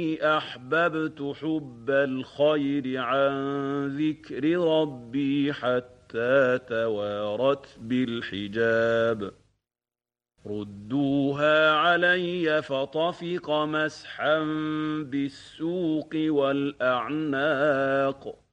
أحببت حب الخير عن ذكر ربي حتى توارت بالحجاب ردوها علي فطفق مسحا بالسوق والأعناق